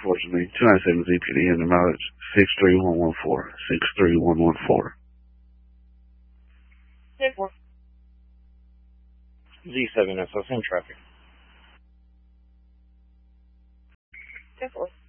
unfortunately. 297 ZPD and the mileage 63114. 63114. 10-4. Z7SO, same traffic. 10-4.